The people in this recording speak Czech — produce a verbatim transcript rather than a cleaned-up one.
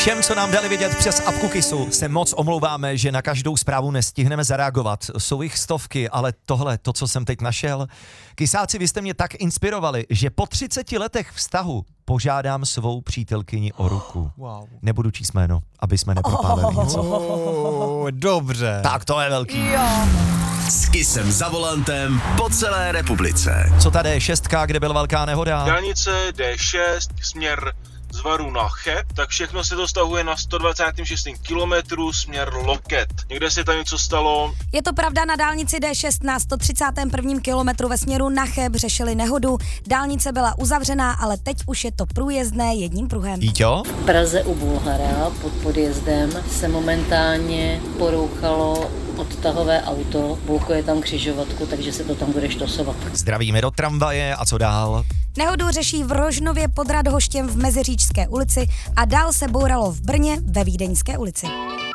Všem, co nám dali vědět přes apku Kisu, se moc omlouváme, že na každou zprávu nestihneme zareagovat. Jsou jich stovky, ale tohle, to, co jsem teď našel. Kisáci, vy jste mě tak inspirovali, že po třiceti letech vztahu požádám svou přítelkyni o ruku. Wow. Nebudu číst jméno, aby jsme nepropálili něco. Oh, dobře. Tak to je velký. Jo. S Kisem za volantem po celé republice. Co ta D šest, kde byla velká nehoda? Dálnice D šest, směr z Varu na Cheb, tak všechno se to stahuje na sto dvacet šest kilometrů směr Loket. Někde se tam něco stalo. Je to pravda, na dálnici D šest na sto třicátém prvním kilometru ve směru na Cheb řešili nehodu. Dálnice byla uzavřená, ale teď už je to průjezdné jedním pruhem. Jíťo? V Praze u Bulhara pod podjezdem se momentálně porouchalo odtahové auto, blokuje tam křižovatku, takže se to tam bude štosovat. Zdravíme do tramvaje a co dál? Nehodu řeší v Rožnově pod Radhoštěm v Meziříčské ulici a dál se bouralo v Brně ve Vídeňské ulici.